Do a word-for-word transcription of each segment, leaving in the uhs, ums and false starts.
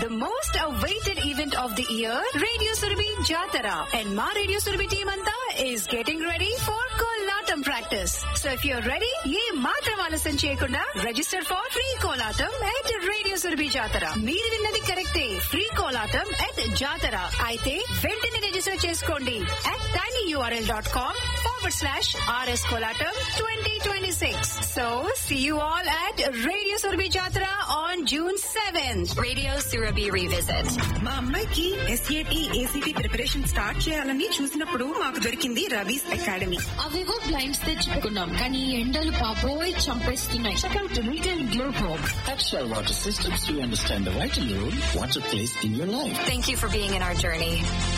the most awaited event of the year, Radio Surabhi Jatara. And my Radio Surabhi team anta is getting ready for Kolatam practice. So if you're ready, ye matram alasam cheyakunda register for free Kolatam at Radio Surabhi Jatara. Meer vinnadi correcte. Free Kolatam at Jatara. Aithe ventane register cheskondi at tinyurl.com forward slash RS Kolatam twenty twenty-six. So see you all at Radio Surabhi Jatara on June seventh. Radio Surabhi Revisit. మా అమ్మాయికి SAT ACT preparation start చేయాలని చూసినప్పుడు మాకు దొరికింది Ravi's academy. అవేవో blinds తెచ్చుకున్నాం కానీ ఎండలు పాపోయ్ చంపేస్తున్నాయి. Upshall Water Systems to understand the vital role water plays in your life. Thank you for being in our journey.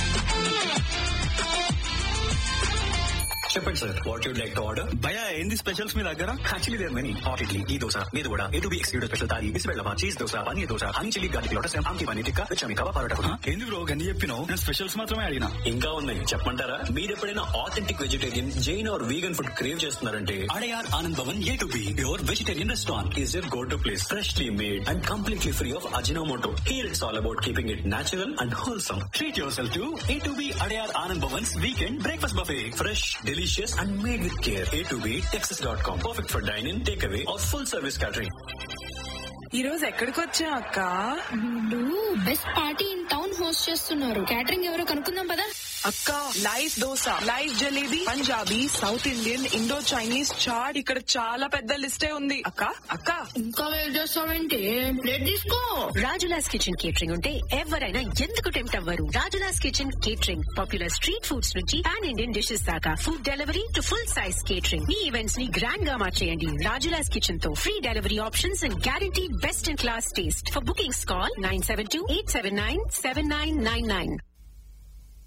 చెప్పండి sir, what you'd like to order? భయ ఏంది స్పెషల్స్ మీ దగ్గర? Actually there many. Hot idli, ఈ దోశ, మీది కూడా A to be excluded special thali, బిస్బెల్లవా, cheese dosa, paneer dosa, honey chilli garlic lotus, ఆమ్కి paneer tikka, విచమి kebab parotta. ఏంది bro గన్ని చెప్పినావు? నేను స్పెషల్స్ మాత్రమే అడిగినా. ఇంకా ఉన్నాయి చెప్పమంటారా? మీరు ఎప్పుడైనా authentic vegetarian, Jain are vegan food crave చేస్తున్నారంటే Adyar Anand Bhavan A to be your vegetarian restaurant is your go to place. Freshly made and completely free of Ajinomoto. Here it's all about keeping it natural and wholesome. Treat your self to A to be Adyar Anand Bhavan's weekend breakfast buffet. Fresh, delicious and made with care. A to B Texas dot com. Perfect for dine-in, takeaway or full service catering. ఈ రోజు ఎక్కడికి వచ్చా అక్క? వీళ్ళు best party in town host చేస్తున్నారు. Catering ఎవరో కనుక్కుందాం పదా. అక్క, live dosa, live jalebi, Punjabi, south Indian, Indo Chinese, chat, ఇక్కడ చాలా పెద్ద లిస్టే ఉంది. అక్క అక్క ఇంకా వెయిట్ చేస్తావేంటి? ప్లేట్ తీసుకో. రాజులాస్ కిచెన్ కేటరింగ్ ఉంటే ఎవరైనా ఎందుకు టెంప్ట్ అవ్వరు? Rajula's kitchen catering popular street foods నుంచి పాన్ ఇండియన్ డిషెస్ దాకా, food delivery to full size catering. Me events ని గ్రాండ్ గా మార్చేయండి రాజులాస్ కిచెన్ తో. Free delivery options and guarantee best in class taste. For bookings call nine seven two eight seven nine seven nine nine nine.